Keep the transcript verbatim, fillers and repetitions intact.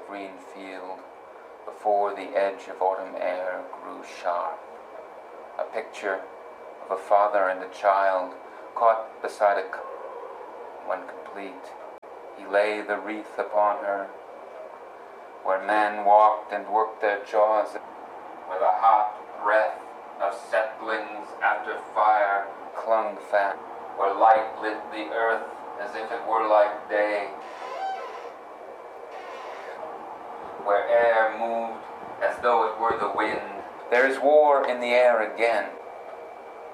green field before the edge of autumn air grew sharp. A picture of a father and a child caught beside a cup. When complete, he lay the wreath upon her, where men walked and worked their jaws, where the hot breath of settlings after fire clung fast, where light lit the earth as if it were like day, where air moved as though it were the wind. There is war in the air again.